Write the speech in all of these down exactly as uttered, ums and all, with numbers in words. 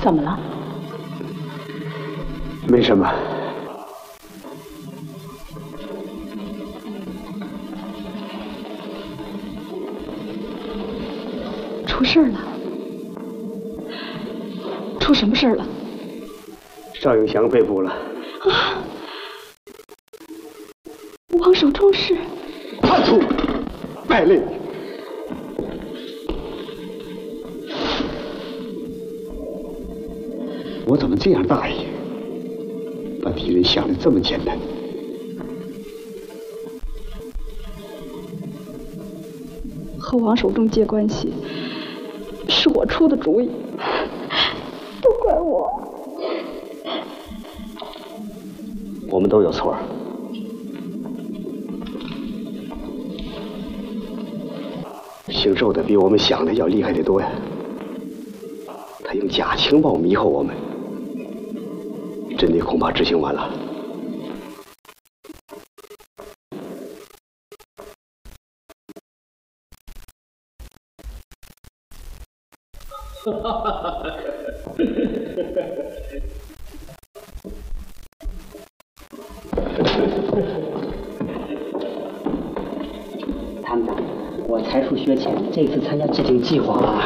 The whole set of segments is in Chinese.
怎么了？ 没什么。 出事了？出什么事了？ 邵永祥被捕了。 啊！王守忠是叛徒，败类。 我怎么这样大意，把敌人想得这么简单？ 和王守忠借关系，是我出的主意，都怪我。 我们都有错。姓周的比我们想的要厉害得多呀，他用假情报迷惑我们。 真的恐怕执行完了。 探长，我才疏学浅，这次参加制定计划了。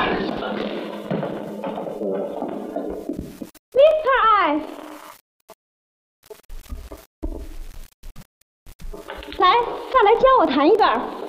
Mister I。 来，上来教我弹一段。